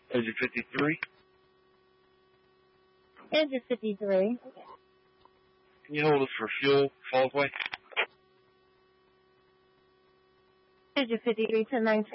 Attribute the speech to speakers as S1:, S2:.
S1: Engine 53.
S2: Engine 53.
S1: Can you hold us for fuel, Fallsway?
S2: Engine 53 to 19.